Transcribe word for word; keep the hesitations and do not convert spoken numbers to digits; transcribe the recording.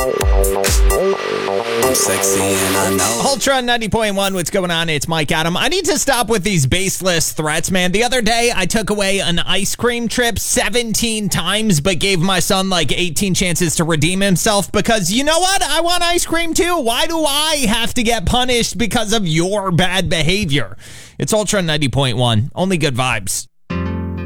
I'm sexy and I know. Ultra ninety point one, what's going on? It's Mike Adam. I need to stop with these baseless threats, man. The other day, I took away an ice cream trip seventeen times, but gave my son like eighteen chances to redeem himself because you know what? I want ice cream too. Why do I have to get punished because of your bad behavior? It's Ultra ninety point one. Only good vibes.